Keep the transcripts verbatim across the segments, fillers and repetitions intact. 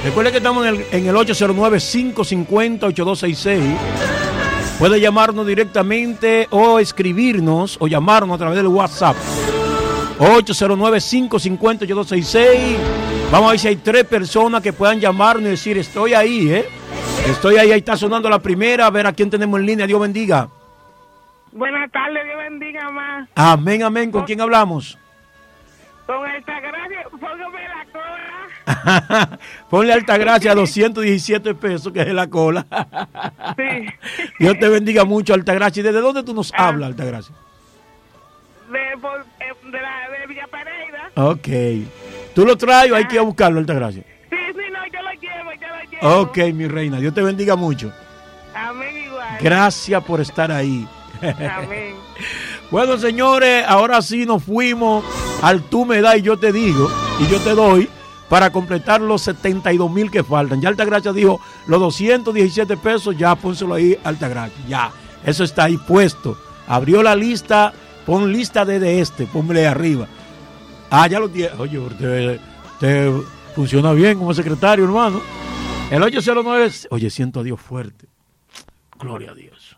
Recuerde que estamos en el, en el ocho cero nueve, cinco cinco cero, ocho dos seis seis. Puede llamarnos directamente o escribirnos o llamarnos a través del WhatsApp. ocho cero nueve, cinco cinco cero, ocho dos seis seis. Vamos a ver si hay tres personas que puedan llamarnos y decir, estoy ahí, ¿eh? Estoy ahí, ahí está sonando la primera. A ver a quién tenemos en línea. Dios bendiga. Buenas tardes, Dios bendiga más. Amén, amén. ¿Con quién hablamos? Con Altagracia, póngame la cola. Ponle Altagracia doscientos diecisiete pesos, que es la cola. Sí. Dios te bendiga mucho, Altagracia. ¿Y desde dónde tú nos Ah. hablas, Altagracia? De, por- eh, de, la, de Villa Pereira. Ok. ¿Tú lo traes o hay que ir a buscarlo, Altagracia? Sí, sí, no, yo lo llevo, yo lo llevo. Ok, mi reina. Dios te bendiga mucho. Amén igual. Gracias por estar ahí. Amén. Bueno, señores, ahora sí nos fuimos al tú me das y yo te digo, y yo te doy, para completar los setenta y dos mil que faltan. Ya Altagracia dijo los doscientos diecisiete pesos, ya pónselo ahí, Altagracia. Ya, eso está ahí puesto. Abrió la lista, pon lista desde este, ponle arriba. Ah, ya lo tiene. Oye, usted, usted funciona bien como secretario, hermano. El ocho cero nueve, oye, siento a Dios fuerte. Gloria a Dios.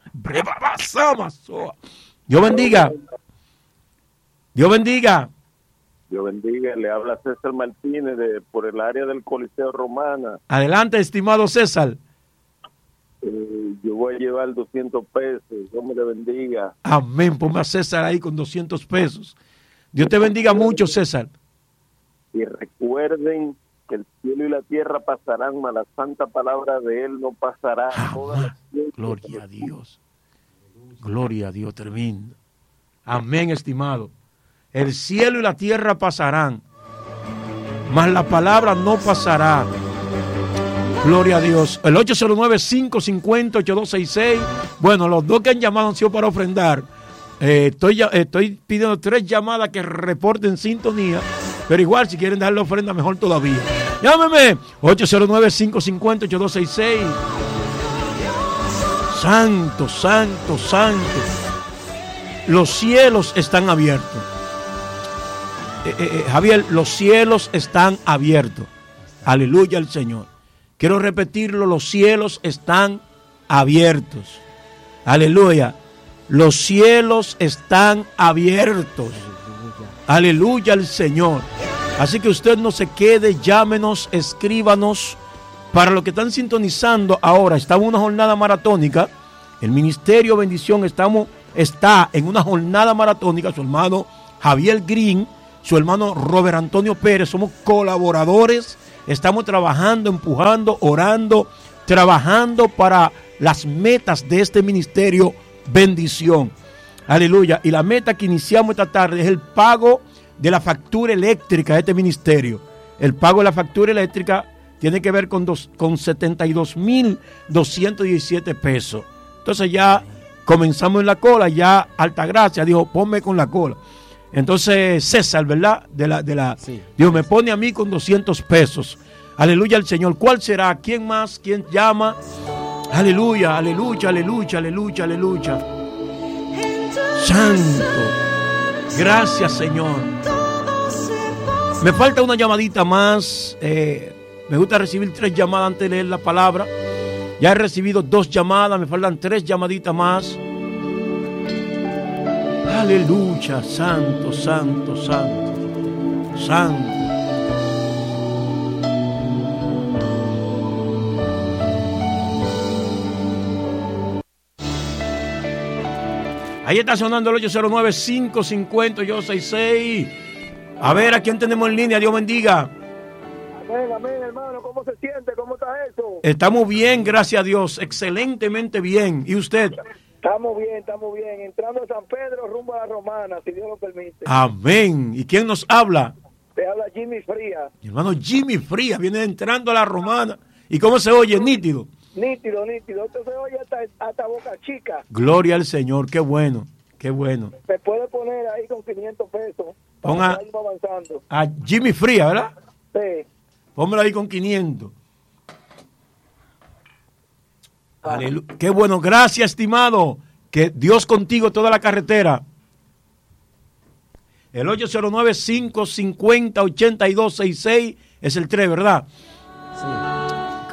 Dios bendiga. Dios bendiga. Dios bendiga, le habla César Martínez de, por el área del Coliseo Romana. Adelante, estimado César. Eh, yo voy a llevar doscientos pesos, Dios me le bendiga. Amén, ponme a César ahí con doscientos pesos. Dios te bendiga mucho, César. Y recuerden que el cielo y la tierra pasarán, mas la santa palabra de él no pasará. Jamás. Gloria a Dios. Gloria a Dios, tremendo. Amén, estimado. El cielo y la tierra pasarán, mas la palabra no pasará. Gloria a Dios. El ocho cero nueve, cinco cinco cero, ocho dos seis seis. Bueno, los dos que han llamado han sido para ofrendar. Eh, estoy, estoy pidiendo tres llamadas que reporten sintonía, pero igual si quieren darle ofrenda mejor todavía. Llámeme ocho cero nueve, cinco cinco cero, ocho dos seis seis. Santo, santo, santo. Los cielos están abiertos. Eh, eh, eh, Javier, los cielos están abiertos. Aleluya al Señor. Quiero repetirlo, los cielos están abiertos. Aleluya. Los cielos están abiertos. Aleluya al Señor. Así que usted no se quede, llámenos, escríbanos. Para los que están sintonizando ahora, estamos en una jornada maratónica. El Ministerio Bendición estamos, está en una jornada maratónica. Su hermano Javier Green, su hermano Robert Antonio Pérez, somos colaboradores. Estamos trabajando, empujando, orando, trabajando para las metas de este Ministerio Bendición. Aleluya. Y la meta que iniciamos esta tarde es el pago de la factura eléctrica de este ministerio. El pago de la factura eléctrica tiene que ver con, dos, con setenta y dos mil doscientos diecisiete pesos. Entonces ya comenzamos en la cola, ya Altagracia dijo, ponme con la cola. Entonces César, ¿verdad? De la, de la, Sí. Dios me pone a mí con doscientos pesos. Aleluya al Señor. ¿Cuál será? ¿Quién más? ¿Quién llama? Aleluya, aleluya, aleluya, aleluya, aleluya. Santo. Gracias, Señor. Me falta una llamadita más. Eh, me gusta recibir tres llamadas antes de leer la palabra. Ya he recibido dos llamadas, me faltan tres llamaditas más. Aleluya, santo, santo, santo, santo. Ahí está sonando el ocho cero nueve, cinco cinco cero, ocho seis seis. A ver, ¿a quién tenemos en línea? Dios bendiga. Amén, amén, hermano. ¿Cómo se siente? ¿Cómo está eso? Estamos bien, gracias a Dios. Excelentemente bien. ¿Y usted? Estamos bien, estamos bien. Entrando a San Pedro, rumbo a la Romana, si Dios lo permite. Amén. ¿Y quién nos habla? Te habla Jimmy Frías. Mi hermano Jimmy Frías viene entrando a la Romana. ¿Y cómo se oye? Nítido. Nítido, nítido. Esto se oye hasta, hasta Boca Chica. Gloria al Señor. Qué bueno, qué bueno. Me puede poner ahí con quinientos pesos. Ponga- Para ir avanzando. A Jimmy Frías, ¿verdad? Sí. Pónmelo ahí con quinientos. Aleluya. Qué bueno. Gracias, estimado. Que Dios contigo toda la carretera. El ocho cero nueve, cinco cinco cero, ocho dos seis seis es el tres, ¿verdad? Sí.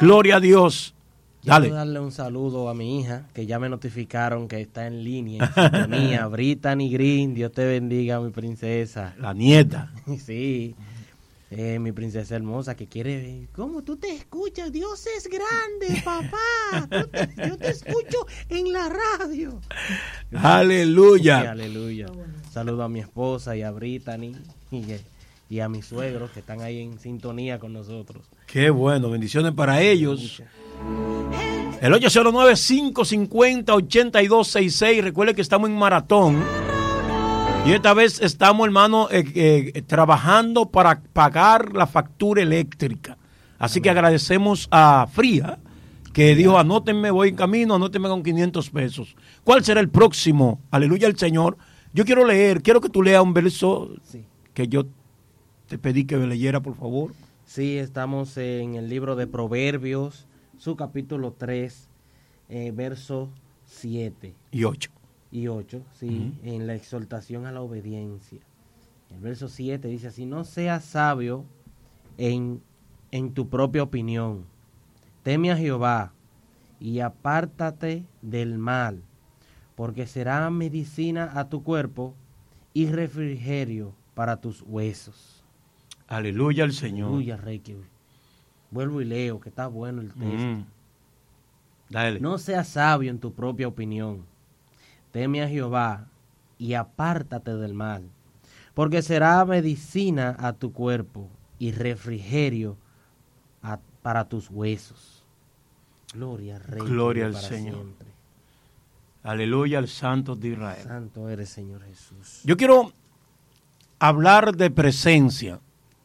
Gloria a Dios. Dale. Quiero darle un saludo a mi hija, que ya me notificaron que está en línea, en sintonía. Brittany Green, Dios te bendiga, mi princesa. La nieta. Sí, eh, mi princesa hermosa, que quiere... ¿Cómo tú te escuchas? Dios es grande, papá. Tú te- yo te escucho en la radio. Aleluya. Sí, aleluya. Saludo a mi esposa y a Brittany y, y a mis suegros que están ahí en sintonía con nosotros. Qué bueno, bendiciones para ellos. El ocho cero nueve, cinco cinco cero, ocho dos seis seis. Recuerde que estamos en maratón. Y esta vez estamos, hermano, eh, eh, trabajando para pagar la factura eléctrica. Así que agradecemos a Fría, que dijo, anótenme, voy en camino, anótenme con quinientos pesos. ¿Cuál será el próximo? Aleluya al Señor. Yo quiero leer, quiero que tú leas un verso Sí. que yo te pedí que me leyera, por favor. Sí, estamos en el libro de Proverbios, su capítulo tres, eh, verso siete Y ocho. y ocho, sí, uh-huh. En la exhortación a la obediencia. El verso siete dice así: no seas sabio en, en tu propia opinión. Teme a Jehová y apártate del mal, porque será medicina a tu cuerpo y refrigerio para tus huesos. Aleluya al Señor. Aleluya, Rey. Que vuelvo y leo, que está bueno el texto. Mm. Dale. No seas sabio en tu propia opinión. Teme a Jehová y apártate del mal, porque será medicina a tu cuerpo y refrigerio a, para tus huesos. Gloria, Rey. Gloria al para Señor. Siempre. Aleluya al Santo de Israel. Santo eres, Señor Jesús. Yo quiero hablar de presencia.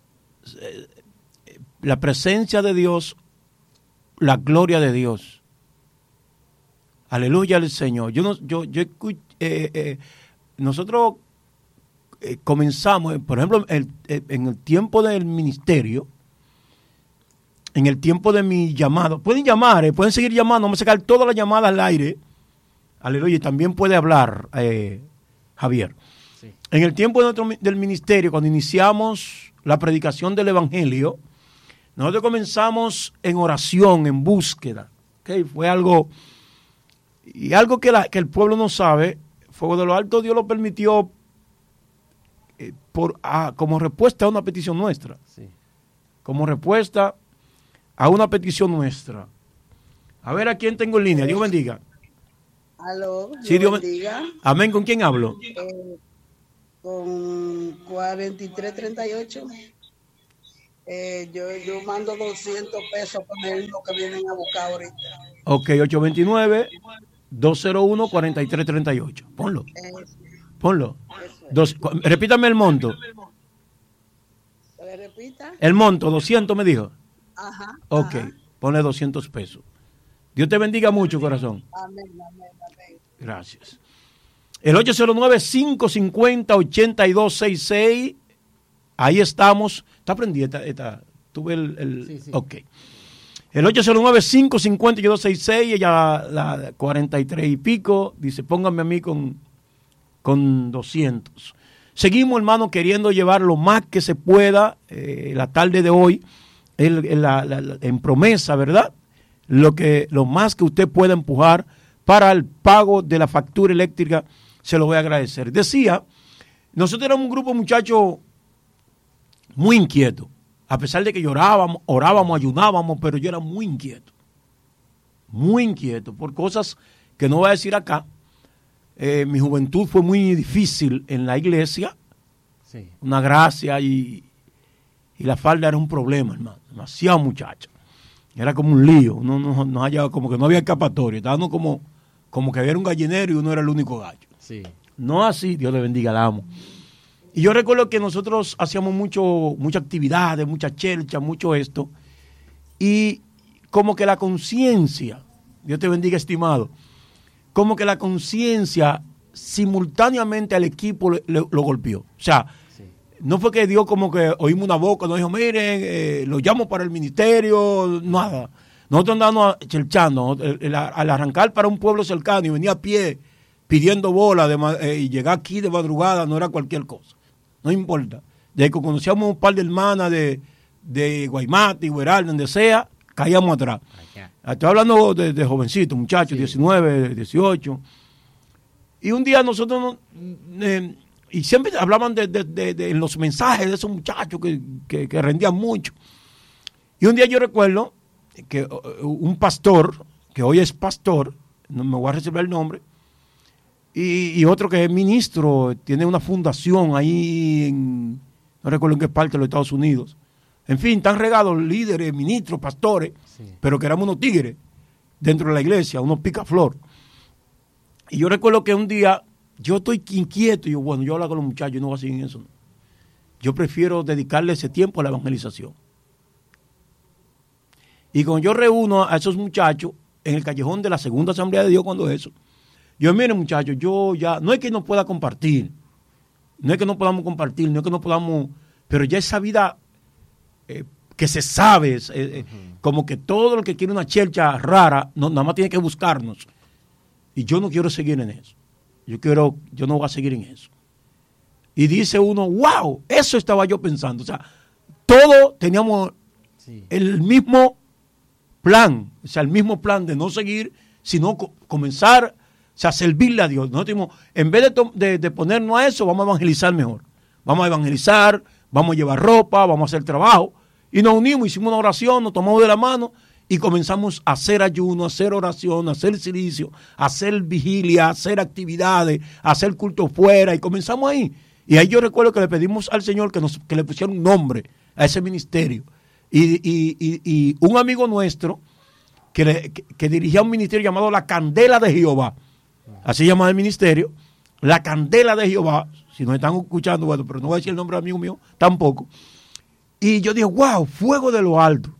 La presencia de Dios, la gloria de Dios. Aleluya al Señor. Yo no, yo, yo eh, eh, nosotros eh, comenzamos, por ejemplo, el, eh, en el tiempo del ministerio, en el tiempo de mi llamado, pueden llamar, eh, pueden seguir llamando, vamos a sacar todas las llamadas al aire. Aleluya, y también puede hablar eh, Javier. Sí. En el tiempo de nuestro, del ministerio, cuando iniciamos la predicación del Evangelio, nosotros comenzamos en oración, en búsqueda. ¿Okay? Fue algo, y algo que, la, que el pueblo no sabe, Fuego de lo Alto Dios lo permitió eh, por, a, como respuesta a una petición nuestra. Sí. Como respuesta a una petición nuestra. A ver a quién tengo en línea, Dios bendiga. Aló, Sí, Dios Dios bendiga. Amén, ¿con quién hablo? Eh, con cuarenta y tres treinta y ocho. Eh, yo, yo mando doscientos pesos con el lo que vienen a buscar ahorita. Ok, ocho dos nueve, dos cero uno, cuatro tres tres ocho. Ponlo. Eh, Ponlo. Dos, repítame el monto. ¿Se le repita? El monto, doscientos me dijo. Ajá. Ok, ajá. ponle doscientos pesos. Dios te bendiga mucho, corazón. Amén, amén, amén. Gracias. El ocho cero nueve, cinco cinco cero, ocho dos seis seis. Ahí estamos. ¿Está prendida esta? esta ¿Tuve el, el... Sí, sí. Ok. El ocho cero nueve, cinco cinco cero, ocho dos seis seis. Ella, la cuarenta y tres y pico, dice, pónganme a mí con, con doscientos. Seguimos, hermano, queriendo llevar lo más que se pueda eh, la tarde de hoy el, el, la, la, la, en promesa, ¿verdad? Lo, que, lo más que usted pueda empujar para el pago de la factura eléctrica, se lo voy a agradecer. Decía, nosotros éramos un grupo de muchachos muy inquieto, a pesar de que llorábamos, orábamos, ayunábamos, pero yo era muy inquieto, muy inquieto por cosas que no voy a decir acá. Eh, mi juventud fue muy difícil en la iglesia, Sí. una gracia y, y la falda era un problema, hermano, demasiado muchacho, era como un lío, uno no, no hallaba, como que no había escapatoria, estábamos como, como que había un gallinero y uno era el único gallo. Sí. No así, Dios le bendiga, la amo. Y yo recuerdo que nosotros hacíamos mucho, muchas actividades, mucha chelcha, mucho esto. Y como que la conciencia, Dios te bendiga, estimado, como que la conciencia simultáneamente al equipo le, le, lo golpeó. O sea, sí. No fue que Dios como que oímos una boca, nos dijo, miren, eh, lo llamo para el ministerio, nada. Nosotros andábamos chelchando, el, el, al arrancar para un pueblo cercano y venía a pie pidiendo bola de, eh, y llegar aquí de madrugada no era cualquier cosa. No importa. Desde que conocíamos un par de hermanas de, de Guaymate, Guaral, donde sea, caíamos atrás. Estoy hablando de, de jovencitos, muchachos, sí. diecinueve, dieciocho. Y un día nosotros, eh, y siempre hablaban de, de, de, de los mensajes de esos muchachos que, que, que rendían mucho. Y un día yo recuerdo que uh, un pastor, que hoy es pastor, no me voy a reservar el nombre, y, y otro que es ministro, tiene una fundación ahí en, no recuerdo en qué parte de los Estados Unidos. En fin, están regados líderes, ministros, pastores, sí. pero que éramos unos tigres dentro de la iglesia, unos picaflor. Y yo recuerdo que un día yo estoy inquieto y yo, bueno, yo hablo con los muchachos, yo no voy a seguir en eso. Yo prefiero dedicarle ese tiempo a la evangelización. Y cuando yo reúno a esos muchachos en el callejón de la Segunda Asamblea de Dios, cuando eso, yo, miren muchachos, yo ya, no es que no pueda compartir, no es que no podamos compartir, no es que no podamos, pero ya esa vida eh, que se sabe, eh, eh, uh-huh. como que todo el que quiere una chelcha rara, no, nada más tiene que buscarnos. Y yo no quiero seguir en eso. Yo quiero, yo no voy a seguir en eso. Y dice uno, wow, eso estaba yo pensando. O sea, todos teníamos sí. el mismo plan, o sea, el mismo plan de no seguir, sino co- comenzar o sea, a servirle a Dios. Nosotros dijimos, en vez de, to- de, de ponernos a eso, vamos a evangelizar mejor. Vamos a evangelizar, vamos a llevar ropa, vamos a hacer trabajo. Y nos unimos, hicimos una oración, nos tomamos de la mano y comenzamos a hacer ayuno, a hacer oración, a hacer silicio, a hacer vigilia, a hacer actividades, a hacer culto fuera. Y comenzamos ahí. Y ahí yo recuerdo que le pedimos al Señor que, nos, que le pusiera un nombre a ese ministerio. Y, y, y, y un amigo nuestro que, le, que, que dirigía un ministerio llamado La Candela de Jehová, así llama el ministerio, La Candela de Jehová, si nos están escuchando, bueno, pero no voy a decir el nombre de amigo mío, tampoco. Y yo dije, wow, fuego de lo alto.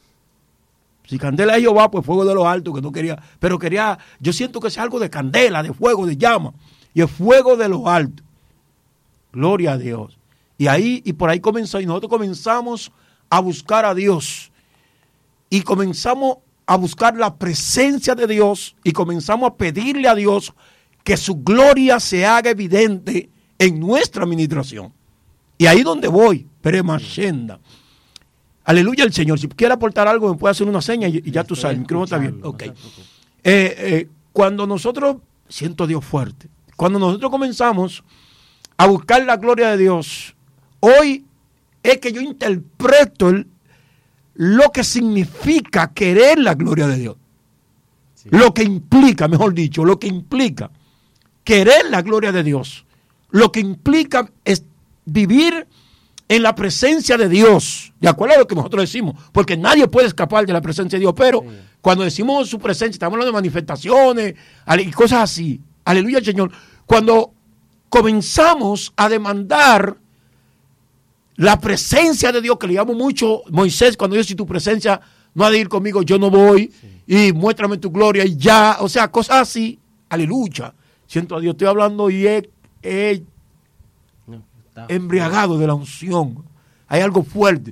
Si Candela de Jehová, pues fuego de lo alto, que no quería, pero quería, yo siento que es algo de candela, de fuego, de llama, y es fuego de lo alto. Gloria a Dios. Y ahí, y por ahí comenzó, y nosotros comenzamos a buscar a Dios, y comenzamos a buscar la presencia de Dios, y comenzamos a pedirle a Dios que su gloria se haga evidente en nuestra administración. Y ahí donde voy, Peremashenda. Aleluya al Señor. Si quiere aportar algo, me puede hacer una seña y, y ya tú sabes, el micrófono está bien. Okay. Eh, eh, cuando nosotros, siento a Dios fuerte, cuando nosotros comenzamos a buscar la gloria de Dios, hoy es que yo interpreto el, lo que significa querer la gloria de Dios. Sí. Lo que implica, mejor dicho, lo que implica querer la gloria de Dios. Lo que implica es vivir en la presencia de Dios, de acuerdo a lo que nosotros decimos, porque nadie puede escapar de la presencia de Dios, pero sí. cuando decimos su presencia, estamos hablando de manifestaciones y cosas así, aleluya al Señor, cuando comenzamos a demandar la presencia de Dios, que le llamo mucho Moisés, cuando dice, si tu presencia no ha de ir conmigo, yo no voy, sí. y muéstrame tu gloria, y ya, o sea, cosas así, aleluya, siento a Dios, estoy hablando y he, he embriagado de la unción. Hay algo fuerte.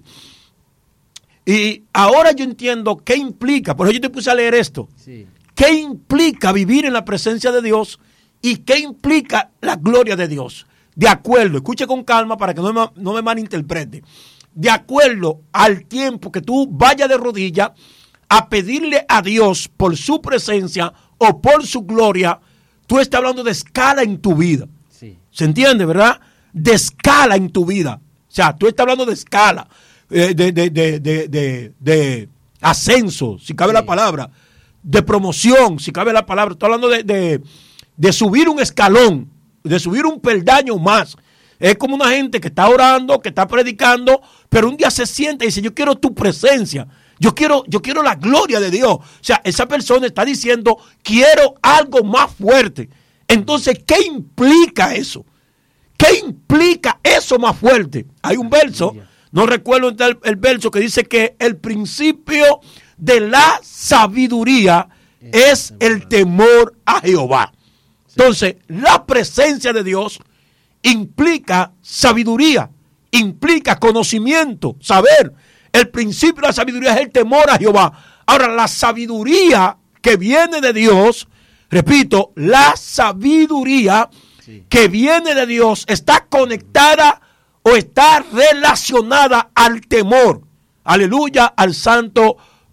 Y ahora yo entiendo qué implica, por eso yo te puse a leer esto. Sí. ¿Qué implica vivir en la presencia de Dios y qué implica la gloria de Dios? De acuerdo, escuche con calma para que no me, no me malinterprete. De acuerdo al tiempo que tú vayas de rodillas a pedirle a Dios por su presencia o por su gloria, tú estás hablando de escala en tu vida. Sí. ¿Se entiende, verdad? De escala en tu vida. O sea, tú estás hablando de escala, eh, de, de, de, de, de, de ascenso, si cabe sí. la palabra, de promoción, si cabe la palabra. Estoy hablando de, de, de subir un escalón, de subir un peldaño más. Es como una gente que está orando, que está predicando, pero un día se sienta y dice, yo quiero tu presencia. Yo quiero, yo quiero la gloria de Dios. O sea, esa persona está diciendo, quiero algo más fuerte. Entonces, ¿qué implica eso? ¿Qué implica eso más fuerte? Hay un verso, no recuerdo el, el verso que dice que el principio de la sabiduría es el temor a Jehová. Entonces, la presencia de Dios implica sabiduría, implica conocimiento, saber. El principio de la sabiduría es el temor a Jehová. Ahora, la sabiduría que viene de Dios, repito, la sabiduría sí. que viene de Dios está conectada o está relacionada al temor. Aleluya, al santo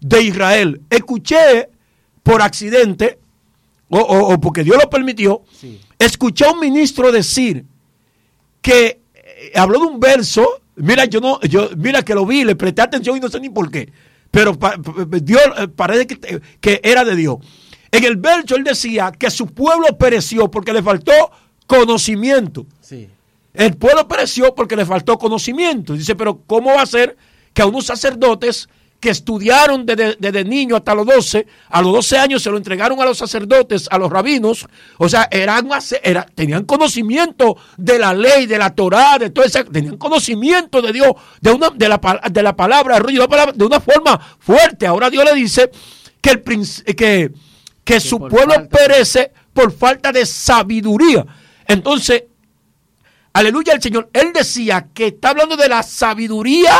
de Israel. Escuché por accidente, o, o, o porque Dios lo permitió, sí. escuché a un ministro decir que eh, habló de un verso. Mira, yo no, yo, mira que lo vi, le presté atención y no sé ni por qué. Pero pa, pa, Dios eh, parece que, que era de Dios. En el verso él decía que su pueblo pereció porque le faltó conocimiento. Sí. El pueblo pereció porque le faltó conocimiento. Dice, pero ¿cómo va a ser que a unos sacerdotes que estudiaron desde, desde niño hasta los doce, a los doce años se lo entregaron a los sacerdotes, a los rabinos, o sea, eran, era, tenían conocimiento de la ley, de la Torá, de todo eso, tenían conocimiento de Dios, de, una, de, la, de la palabra, de la palabra, de una forma fuerte. Ahora Dios le dice que, el, que, que, que su pueblo falta. perece por falta de sabiduría. Entonces, aleluya al Señor, él decía que está hablando de la sabiduría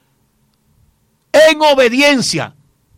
en obediencia,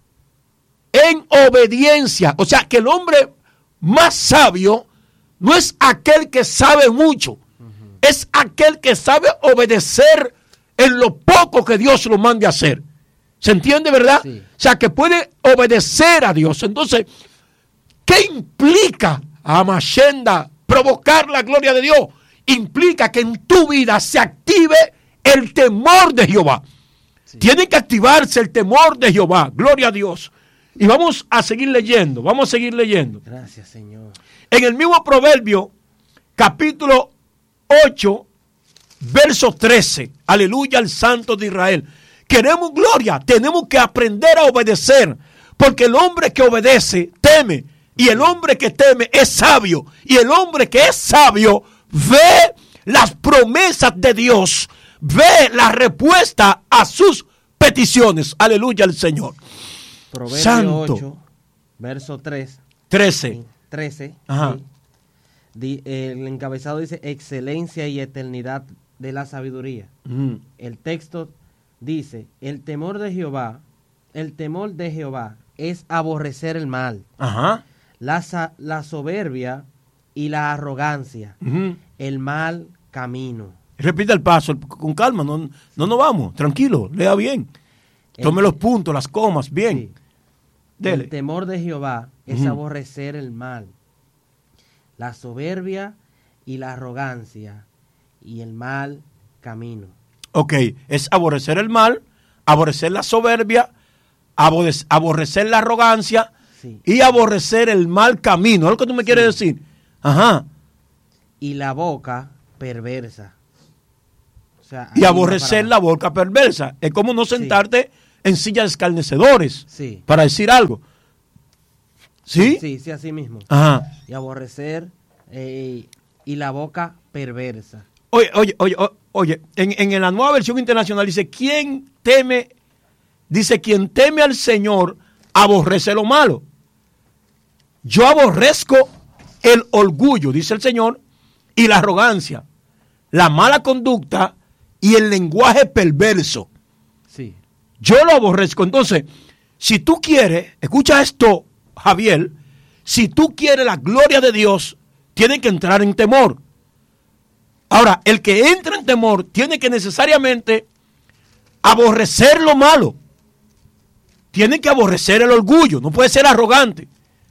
en obediencia, o sea que el hombre más sabio no es aquel que sabe mucho, uh-huh. es aquel que sabe obedecer en lo poco que Dios lo mande a hacer. ¿Se entiende, verdad? Sí. O sea que puede obedecer a Dios. Entonces, ¿qué implica a Mashenda provocar la gloria de Dios? Implica que en tu vida se active el temor de Jehová. Sí. Tiene que activarse el temor de Jehová. Gloria a Dios. Y vamos a seguir leyendo. Vamos a seguir leyendo. Gracias, Señor. En el mismo Proverbio, capítulo ocho, verso trece. Aleluya al Santo de Israel. Queremos gloria. Tenemos que aprender a obedecer. Porque el hombre que obedece teme. Y el hombre que teme es sabio. Y el hombre que es sabio ve las promesas de Dios. Ve la respuesta a sus peticiones. Aleluya al Señor. Proverbio Santo. ocho, verso tres. trece. trece. Ajá. Sí. Di, el encabezado dice excelencia y eternidad de la sabiduría. Mm. El texto dice, el temor de Jehová, el temor de Jehová es aborrecer el mal. Ajá. La, la soberbia y la arrogancia, uh-huh. el mal camino. Repita el paso, con calma, no, no nos vamos, tranquilo, lea bien. Tome el, los puntos, las comas, bien. Sí. El temor de Jehová es uh-huh. aborrecer el mal, la soberbia y la arrogancia y el mal camino. Ok, es aborrecer el mal, aborrecer la soberbia, aborrecer, aborrecer la arrogancia sí. y aborrecer el mal camino. ¿Es lo que tú me sí. quieres decir? Ajá. Y la boca perversa. O sea, y aborrecer la boca perversa. Es como no sentarte sí. en sillas de escarnecedores sí. para decir algo. ¿Sí? Sí, sí, así mismo. Ajá. Y aborrecer eh, y la boca perversa. Oye, oye, oye, oye, en, en la nueva versión internacional dice, ¿quién teme? Dice, quien teme al Señor aborrece lo malo. Yo aborrezco el orgullo, dice el Señor, y la arrogancia, la mala conducta y el lenguaje perverso. Sí. Yo lo aborrezco. Entonces, si tú quieres, escucha esto, Javier, si tú quieres la gloria de Dios, tienes que entrar en temor. Ahora, el que entra en temor tiene que necesariamente aborrecer lo malo. Tiene que aborrecer el orgullo. No puede ser arrogante.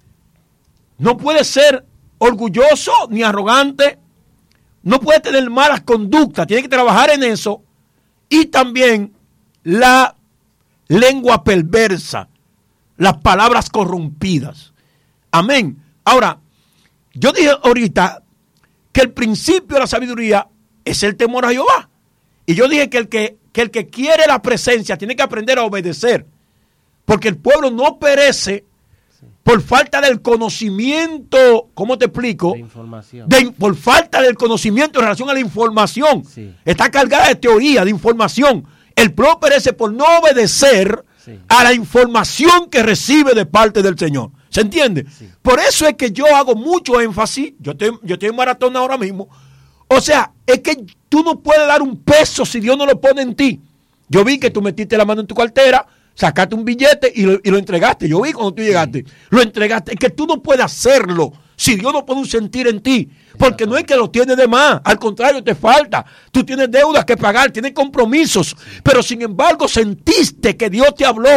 No puede ser orgulloso ni arrogante. No puede tener malas conductas. Tiene que trabajar en eso. Y también la lengua perversa. Las palabras corrompidas. Amén. Ahora, yo dije ahorita que el principio de la sabiduría es el temor a Jehová. Y yo dije que el que, que el que quiere la presencia tiene que aprender a obedecer. Porque el pueblo no perece sí. por falta del conocimiento, ¿cómo te explico? De información. De, por falta del conocimiento en relación a la información. Sí. Está cargada de teoría, de información. El pueblo perece por no obedecer sí. a la información que recibe de parte del Señor. ¿Se entiende? Sí. Por eso es que yo hago mucho énfasis. Yo estoy, yo estoy en maratón ahora mismo. O sea, es que tú no puedes dar un peso si Dios no lo pone en ti. Yo vi que tú metiste la mano en tu cartera, sacaste un billete y lo, y lo entregaste. Yo vi cuando tú llegaste. Sí. Lo entregaste. Es que tú no puedes hacerlo si Dios no pone un sentir en ti. Porque no es que lo tienes de más. Al contrario, te falta. Tú tienes deudas que pagar, tienes compromisos. Pero sin embargo, sentiste que Dios te habló.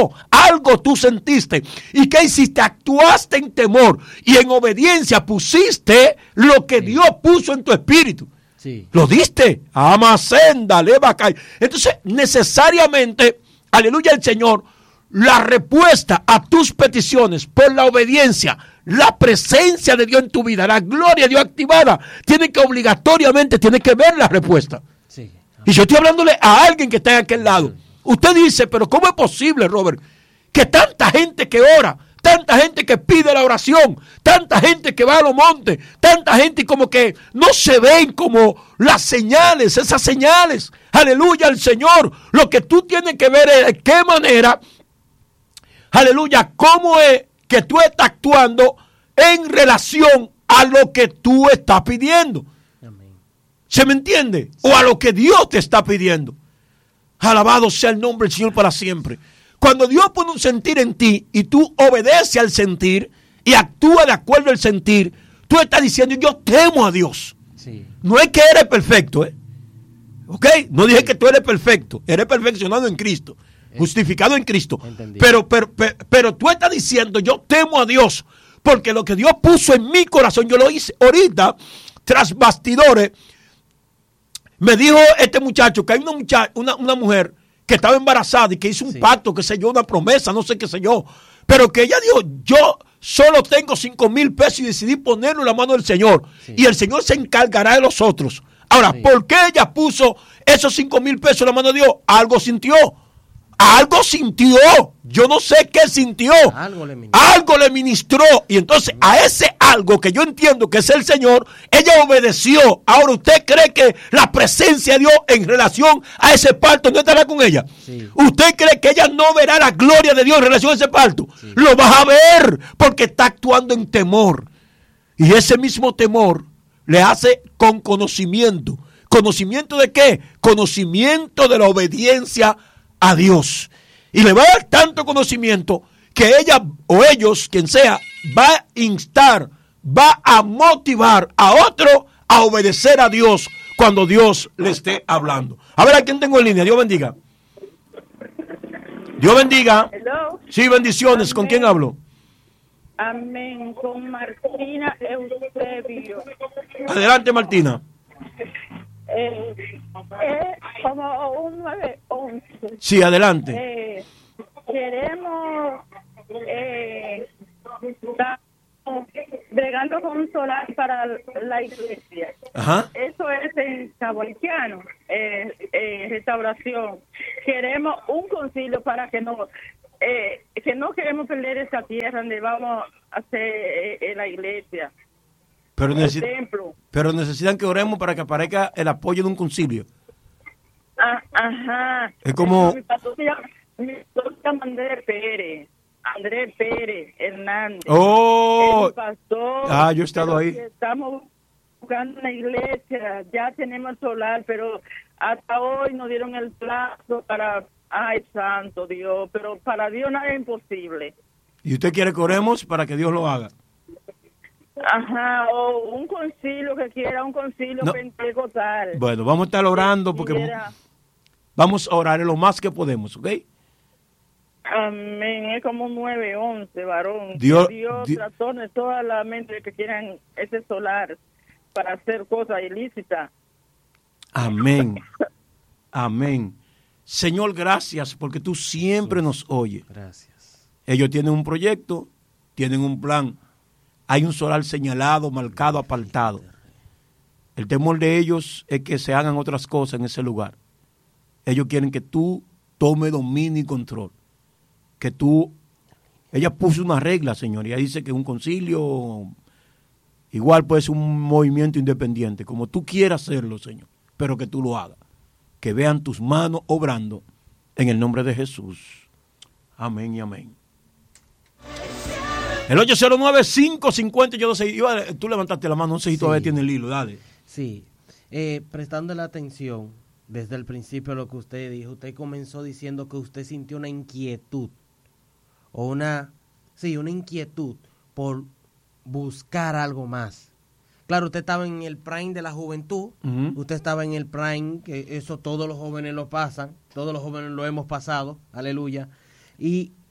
algo tú sentiste. ¿Y qué hiciste? Actuaste en temor y en obediencia pusiste lo que sí. Dios puso en tu espíritu. Sí. Lo diste. Amacenda, levacay. Entonces, necesariamente, aleluya al Señor, la respuesta a tus peticiones por la obediencia, la presencia de Dios en tu vida, la gloria de Dios activada, tiene que obligatoriamente, tiene que ver la respuesta. Sí. Y yo estoy hablándole a alguien que está en aquel lado. Usted dice, pero ¿cómo es posible, Robert, que tanta gente que ora, tanta gente que pide la oración, tanta gente que va a los montes, tanta gente como que no se ven como las señales, esas señales? Aleluya al Señor. Lo que tú tienes que ver es de qué manera, aleluya, cómo es que tú estás actuando en relación a lo que tú estás pidiendo. Amén. ¿Se me entiende? Sí. O a lo que Dios te está pidiendo. Alabado sea el nombre del Señor para siempre. Cuando Dios pone un sentir en ti y tú obedeces al sentir y actúas de acuerdo al sentir, tú estás diciendo, yo temo a Dios. Sí. No es que eres perfecto, ¿eh? ¿Ok? No dije que tú eres perfecto, eres perfeccionado en Cristo, justificado en Cristo. Pero, pero, pero, pero tú estás diciendo, yo temo a Dios, porque lo que Dios puso en mi corazón, yo lo hice. Ahorita, tras bastidores, me dijo este muchacho que hay una, muchacha, una, una mujer que estaba embarazada y que hizo un sí. pacto, qué sé yo, una promesa, no sé qué sé yo, pero que ella dijo, yo solo tengo cinco mil pesos y decidí ponerlo en la mano del Señor, sí. y el Señor se encargará de los otros. Ahora, sí. ¿por qué ella puso esos cinco mil pesos en la mano de Dios? Algo sintió. Algo sintió, yo no sé qué sintió, algo le ministró, algo le ministró. Y entonces a ese algo que yo entiendo que es el Señor, ella obedeció. Ahora, ¿usted cree que la presencia de Dios en relación a ese parto no estará con ella? Sí. ¿Usted cree que ella no verá la gloria de Dios en relación a ese parto? Sí. Lo vas a ver, porque está actuando en temor. Y ese mismo temor le hace con conocimiento. ¿Conocimiento de qué? Conocimiento de la obediencia a Dios. Y le va a dar tanto conocimiento que ella o ellos, quien sea, va a instar, va a motivar a otro a obedecer a Dios cuando Dios le esté hablando. A ver, ¿a quién tengo en línea? Dios bendiga. Dios bendiga. Hello. Sí, bendiciones. Amén. ¿Con quién hablo? Amén. Con Martina Eusebio. Adelante, Martina. Eh, eh, como un nueve once. Sí, adelante. Eh, queremos eh, estar bregando con un solar para la iglesia. Ajá. Eso es en Saboitiano, eh, eh, restauración. Queremos un concilio para que no, eh, que no queremos perder esa tierra donde vamos a hacer eh, la iglesia. Pero, necesi- pero necesitan que oremos para que aparezca el apoyo de un concilio. Ah, ajá. Es como... Mi pastor se llama, mi pastor se llama Andrés Pérez. Andrés Pérez Hernández. Oh. El pastor. Ah, yo he estado ahí. Estamos buscando una iglesia. Ya tenemos el solar, pero hasta hoy nos dieron el plazo para... Ay, santo Dios. Pero para Dios nada es imposible. ¿Y usted quiere que oremos para que Dios lo haga? Ajá, o un concilio que quiera, un concilio no. pentecostal. Bueno, vamos a estar orando porque quiera. Vamos a orar lo más que podemos, ¿ok? Amén, es como nueve once, varón. Dios, Dios Dios trastorne toda la mente que quieran ese solar para hacer cosas ilícitas. Amén, amén. Señor, gracias porque tú siempre nos oyes. Gracias. Ellos tienen un proyecto, tienen un plan. Hay un solar señalado, marcado, apartado. El temor de ellos es que se hagan otras cosas en ese lugar. Ellos quieren que tú tomes dominio y control. Que tú... Ella puso una regla, Señor. Ella dice que un concilio igual puede ser un movimiento independiente, como tú quieras hacerlo, Señor. Pero que tú lo hagas. Que vean tus manos obrando en el nombre de Jesús. Amén y amén. El ocho cero nueve, cinco cinco cero, yo no sé, yo, tú levantaste la mano, no sé si todavía sí. tiene el hilo, dale. Sí, eh, prestando la atención desde el principio a lo que usted dijo, usted comenzó diciendo que usted sintió una inquietud, o una, sí, una inquietud por buscar algo más. Claro, usted estaba en el prime de la juventud, uh-huh. usted estaba en el prime, que eso todos los jóvenes lo pasan, todos los jóvenes lo hemos pasado, aleluya, y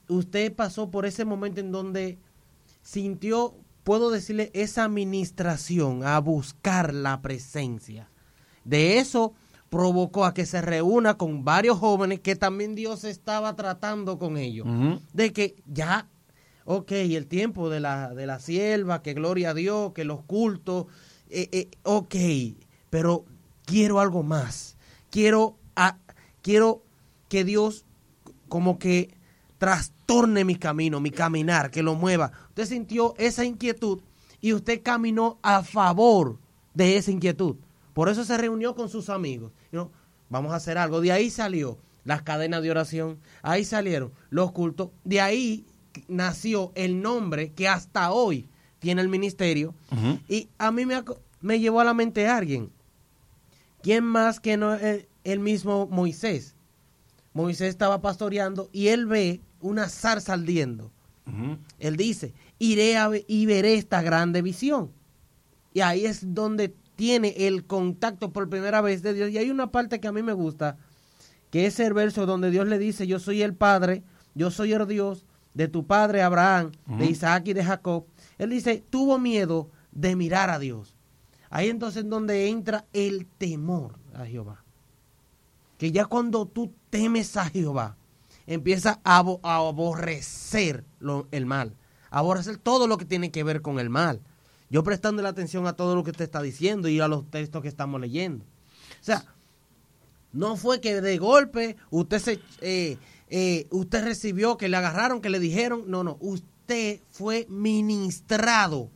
usted pasó por ese momento en donde sintió, puedo decirle, esa administración a buscar la presencia. De eso provocó a que se reúna con varios jóvenes que también Dios estaba tratando con ellos. Uh-huh. De que ya, ok, el tiempo de la, de la sierva, que gloria a Dios, que los cultos, eh, eh, ok, pero quiero algo más. Quiero, a, quiero que Dios como que trastorne mi camino, mi caminar, que lo mueva. Usted sintió esa inquietud y usted caminó a favor de esa inquietud. Por eso se reunió con sus amigos. ¿No? Vamos a hacer algo. De ahí salió las cadenas de oración. Ahí salieron los cultos. De ahí nació el nombre que hasta hoy tiene el ministerio. Uh-huh. Y a mí me, me llevó a la mente a alguien. ¿Quién más que no el, el mismo Moisés? Moisés estaba pastoreando y él ve una zarza ardiendo. Uh-huh. Él dice, iré a, y veré esta grande visión. Y ahí es donde tiene el contacto por primera vez de Dios. Y hay una parte que a mí me gusta, que es el verso donde Dios le dice, yo soy el Padre, yo soy el Dios de tu padre Abraham, uh-huh. de Isaac y de Jacob. Él dice, tuvo miedo de mirar a Dios. Ahí entonces es donde entra el temor a Jehová. Que ya cuando tú temes a Jehová, empiezas a, abo- a aborrecer lo, el mal, a aborrecer todo lo que tiene que ver con el mal. Yo prestando la atención a todo lo que usted está diciendo y a los textos que estamos leyendo. O sea, no fue que de golpe usted se eh, eh, usted recibió, que le agarraron, que le dijeron. No, no. Usted fue ministrado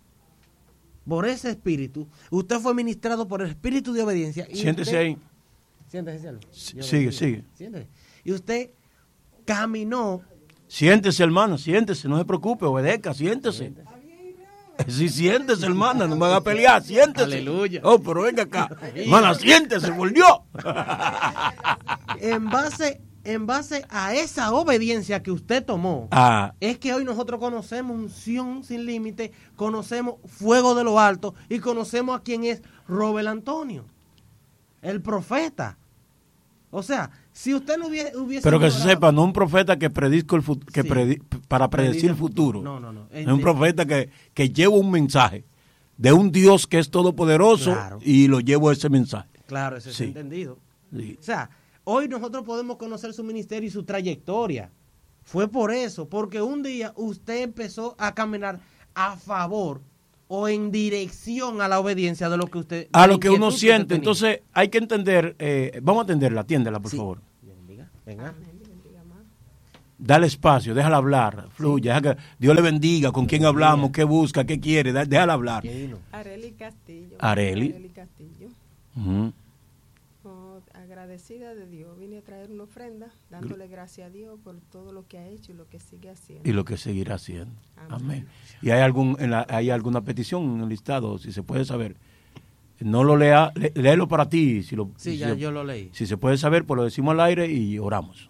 por ese espíritu. Usted fue ministrado por el espíritu de obediencia. Y siéntese usted, ahí. Siéntese, Sigue, sigue. sigue. Siéntese. Y usted caminó. Siéntese, hermano, siéntese. No se preocupe, obedezca, siéntese. siéntese. Sí, siéntese, hermana, no me haga pelear, siéntese. Aleluya. Oh, pero venga acá. Hermana, siéntese, volvió. En base, en base a esa obediencia que usted tomó, ah. es que hoy nosotros conocemos unción sin límite, conocemos fuego de lo alto y conocemos a quién es Robert Antonio, el profeta. O sea, si usted no hubiese... hubiese Pero que se sepa, no un profeta que predizco el futuro, que sí, predi para predecir el futuro. No, no, no. Es un profeta que, que lleva un mensaje de un Dios que es todopoderoso, claro, y lo llevo ese mensaje. Claro, ese sí. es entendido. Sí. O sea, hoy nosotros podemos conocer su ministerio y su trayectoria. Fue por eso, porque un día usted empezó a caminar a favor o en dirección a la obediencia de lo que usted... A lo que uno siente. Entonces hay que entender, eh, vamos a atenderla, atiéndela por sí. favor. Bendiga. Venga. Dale espacio, déjala hablar, fluye, sí. deja que Dios le bendiga, con quién hablamos, qué busca, qué quiere, déjala hablar. Areli Castillo. Areli. Areli Castillo. Uh-huh. Oh, agradecida de Dios, vine a traer una ofrenda, dándole gracias a Dios por todo lo que ha hecho y lo que sigue haciendo. Y lo que seguirá haciendo. Amén. Amén. ¿Y hay algún en la, hay alguna petición en el listado, si se puede saber? No lo lea, lé, léelo para ti. Si lo, sí, si ya se, yo lo leí. Si se puede saber, pues lo decimos al aire y oramos.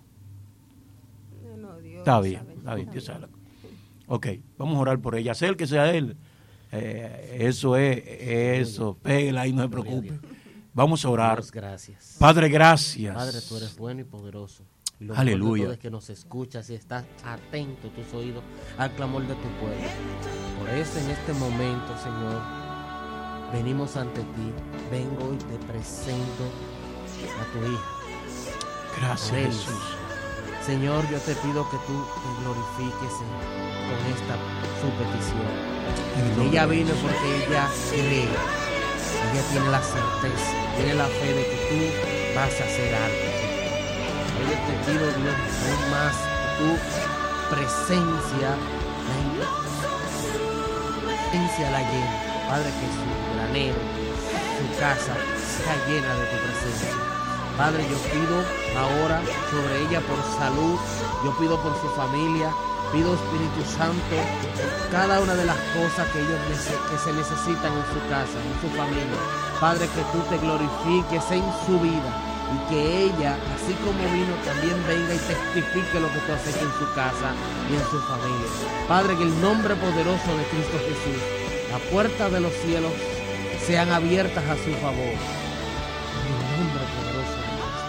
No, no, Dios está bien, sabe, está bien, Dios sabe. Ok, vamos a orar por ella. Acérquese a él. Eh, eso es, eso, pégala ahí, no se preocupe. Vamos a orar. Dios, gracias. Padre, gracias. Padre, tú eres bueno y poderoso. Y lo Aleluya. Es que nos escuchas y estás atento tus oídos al clamor de tu pueblo. Por eso en este momento, Señor, venimos ante ti. Vengo y te presento a tu hija. Gracias, Jesús. Señor, yo te pido que tú te glorifiques con esta su petición. Ella vino porque ella cree. Ella tiene la certeza, tiene la fe de que tú vas a hacer algo. Yo te pido, Dios, aún más que tu presencia, la presencia la llena. Padre, que su granero, su casa, está llena de tu presencia. Padre, yo pido ahora sobre ella por salud, yo pido por su familia, pido Espíritu Santo, cada una de las cosas que ellos que se necesitan en su casa, en su familia. Padre, que tú te glorifiques en su vida y que ella, así como vino, también venga y testifique lo que tú has hecho en su casa y en su familia. Padre, que el nombre poderoso de Cristo Jesús, las puertas de los cielos sean abiertas a su favor. En el nombre poderoso de Cristo.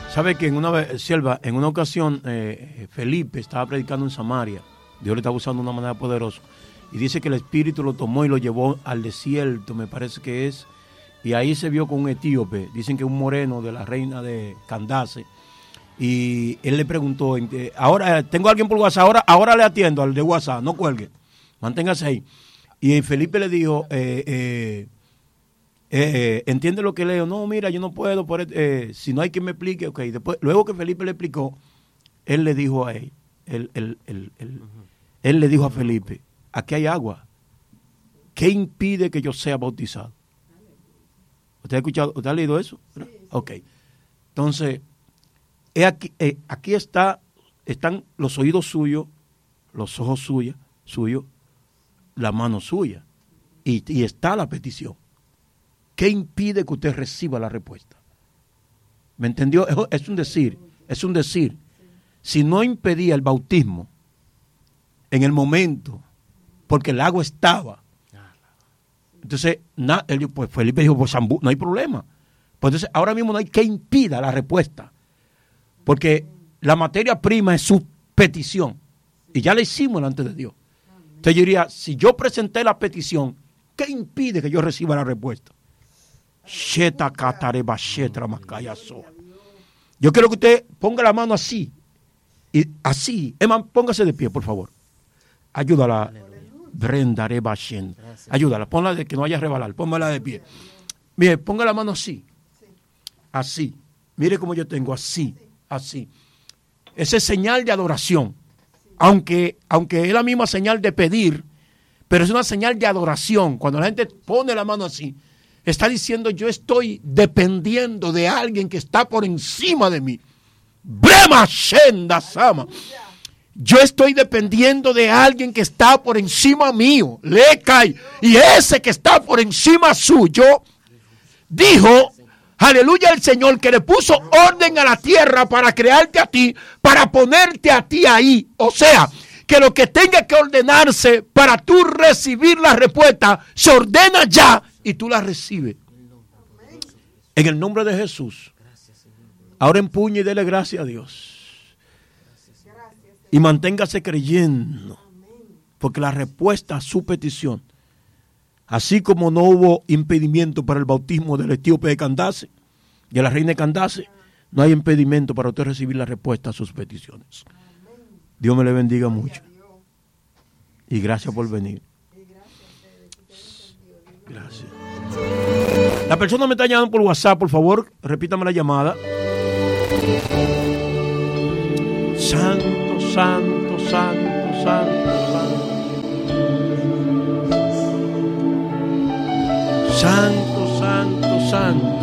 Sabe que en una vez, Sierva, en una ocasión, eh, Felipe estaba predicando en Samaria. Dios le estaba usando de una manera poderosa. Y dice que el Espíritu lo tomó y lo llevó al desierto, me parece que es. Y ahí se vio con un etíope, dicen que un moreno de la reina de Candace. Y él le preguntó, ahora tengo a alguien por WhatsApp, ahora, ahora le atiendo al de WhatsApp, no cuelgue, manténgase ahí. Y Felipe le dijo, eh, eh, eh, ¿entiende lo que leo? No, mira, yo no puedo, por, eh, si no hay quien me explique, ok. Después, luego que Felipe le explicó, él le dijo a él, él, él, él, él, uh-huh. él le dijo a Felipe, aquí hay agua, ¿qué impide que yo sea bautizado? ¿Usted ha escuchado, usted ha leído eso? Sí, sí. Ok. Entonces, aquí, eh, aquí está, están los oídos suyos, los ojos suyos, suyos, la mano suya. Y, y está la petición. ¿Qué impide que usted reciba la respuesta? ¿Me entendió? Es, es un decir, es un decir. Si no impedía el bautismo en el momento, porque el agua estaba, entonces, na, él, pues Felipe dijo, pues no hay problema. Pues entonces, ahora mismo no hay que impida la respuesta. Porque la materia prima es su petición. Y ya la hicimos delante de Dios. Entonces yo diría, si yo presenté la petición, ¿qué impide que yo reciba la respuesta? Yo quiero que usted ponga la mano así. Y así. Emma, póngase de pie, por favor. Ayúdala. Brenda Rebashen. Ayúdala, ponla de que no vaya a rebalar, póngala de pie. Mire, ponga la mano así. Así. Mire cómo yo tengo, así, así. Esa es señal de adoración. Aunque, aunque es la misma señal de pedir, pero es una señal de adoración. Cuando la gente pone la mano así, está diciendo, yo estoy dependiendo de alguien que está por encima de mí. Brema Shenda Sama. Yo estoy dependiendo de alguien que está por encima mío. Le cae. Y ese que está por encima suyo, dijo, aleluya el Señor, que le puso orden a la tierra para crearte a ti, para ponerte a ti ahí. O sea, que lo que tenga que ordenarse para tú recibir la respuesta, se ordena ya y tú la recibes. En el nombre de Jesús. Ahora empuñe y dele gracias a Dios. Y manténgase creyendo, porque la respuesta a su petición, así como no hubo impedimento para el bautismo del etíope de Candace y de la reina de Candace, no hay impedimento para usted recibir la respuesta a sus peticiones. Dios me le bendiga mucho. Y gracias por venir. Gracias. La persona me está llamando por WhatsApp, por favor, repítame la llamada. Santo. Santo, santo, santo, santo. Santo, santo, santo.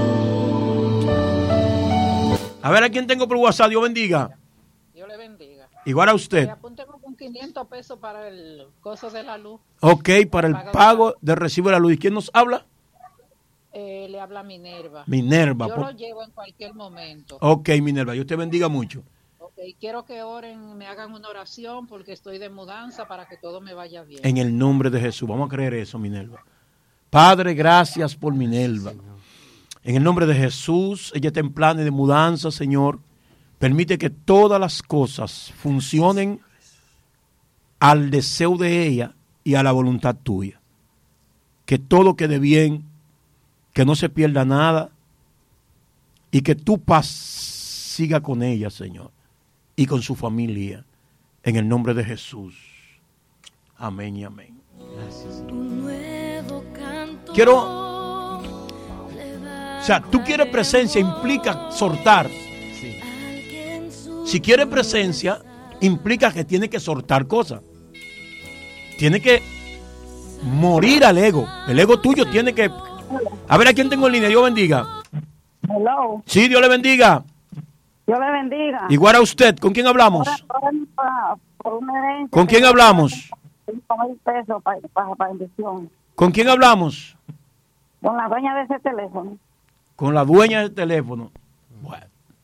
A ver, ¿a quién tengo por WhatsApp? Dios bendiga. Dios le bendiga. Igual a usted. Le apunte con quinientos pesos para el costo de la luz. Ok, para el pago del recibo de la luz. ¿Y quién nos habla? Eh, le habla Minerva. Minerva. Yo por... lo llevo en cualquier momento. Ok, Minerva. Dios te bendiga mucho. Y quiero que oren, me hagan una oración porque estoy de mudanza para que todo me vaya bien. En el nombre de Jesús. Vamos a creer eso, Minerva. Padre, gracias por Minerva. En el nombre de Jesús, ella está en planes de mudanza, Señor. Permite que todas las cosas funcionen al deseo de ella y a la voluntad tuya. Que todo quede bien, que no se pierda nada y que tu paz siga con ella, Señor. Y con su familia, en el nombre de Jesús. Amén y amén. Gracias. Quiero, o sea, tú quieres presencia, implica soltar. Sí. Si quieres presencia, implica que tiene que soltar cosas. Tiene que morir al ego. El ego tuyo tiene que... A ver, ¿a quién tengo en línea? Dios bendiga. Hello. Sí, Dios le bendiga. Dios le bendiga. Igual a usted, ¿con quién hablamos? ¿Con quién hablamos? Pesos para, para, para inversión. ¿Con quién hablamos? Con la dueña de ese teléfono. Con la dueña del teléfono. Bueno.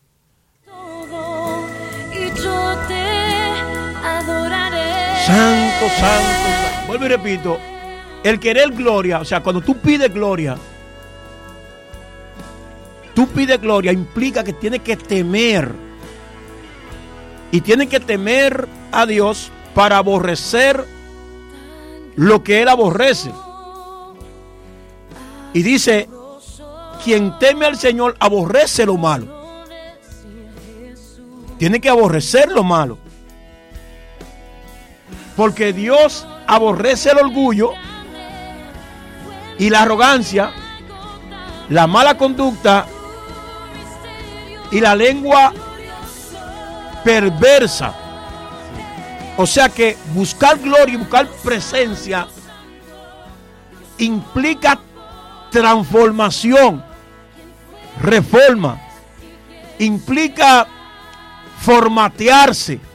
Y yo te adoraré. Santo, santo, santo. Vuelvo y repito. El querer gloria, o sea, cuando tú pides gloria, tú pides gloria, implica que tienes que temer. Y tienes que temer a Dios para aborrecer lo que Él aborrece. Y dice, quien teme al Señor aborrece lo malo. Tiene que aborrecer lo malo. Porque Dios aborrece el orgullo y la arrogancia, la mala conducta y la lengua perversa. O sea que buscar gloria y buscar presencia implica transformación, reforma, implica formatearse,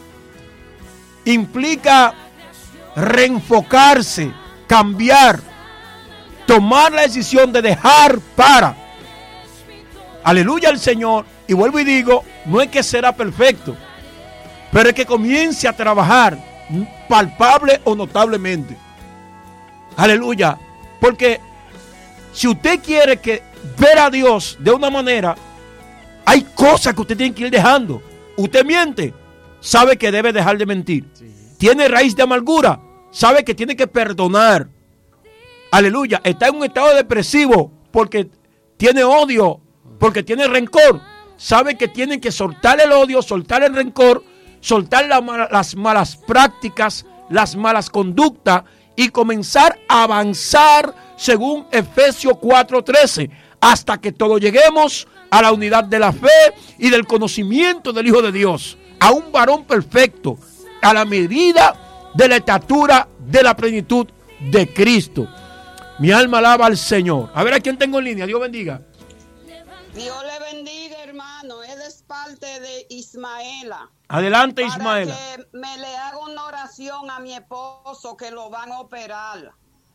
implica reenfocarse, cambiar, tomar la decisión de dejar para. Aleluya al Señor. Y vuelvo y digo, no es que será perfecto, pero es que comience a trabajar palpable o notablemente. Aleluya. Porque si usted quiere que ver a Dios de una manera, hay cosas que usted tiene que ir dejando. Usted miente, sabe que debe dejar de mentir. Sí. Tiene raíz de amargura, sabe que tiene que perdonar. Aleluya. Está en un estado depresivo porque tiene odio, porque tiene rencor. Sabe que tiene que soltar el odio, soltar el rencor, soltar la mala, las malas prácticas, las malas conductas y comenzar a avanzar según Efesios cuatro trece, hasta que todos lleguemos a la unidad de la fe y del conocimiento del Hijo de Dios, a un varón perfecto, a la medida de la estatura de la plenitud de Cristo. Mi alma alaba al Señor. A ver a quién tengo en línea. Dios bendiga. Dios le bendiga, hermano. Él es parte de Ismaela. Adelante, Ismaela. Para que me le haga una oración a mi esposo que lo van a operar.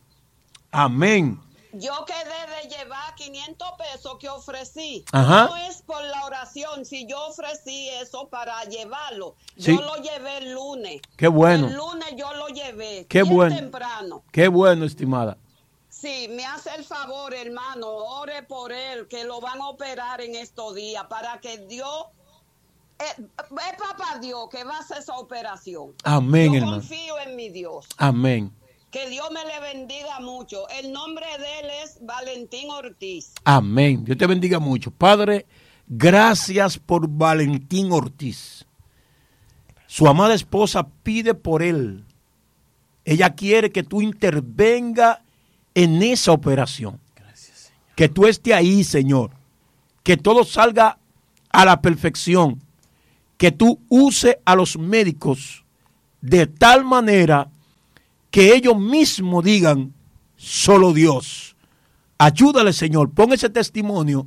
Amén. Yo quedé de llevar quinientos pesos que ofrecí. Ajá. No es por la oración. Si yo ofrecí eso para llevarlo, sí. Yo lo llevé el lunes. Qué bueno. El lunes yo lo llevé. Qué bien bueno. temprano. Qué bueno, estimada. Sí, me hace el favor, hermano, ore por él, que lo van a operar en estos días, para que Dios, eh, es papá Dios que va a hacer esa operación. Amén, Yo hermano. confío en mi Dios. Amén. Que Dios me le bendiga mucho. El nombre de él es Valentín Ortiz. Amén. Dios te bendiga mucho. Padre, gracias por Valentín Ortiz. Su amada esposa pide por él. Ella quiere que tú intervengas en esa operación. Gracias, Señor. Que tú estés ahí, Señor. Que todo salga a la perfección. Que tú uses a los médicos de tal manera que ellos mismos digan, solo Dios. Ayúdale, Señor. Pon ese testimonio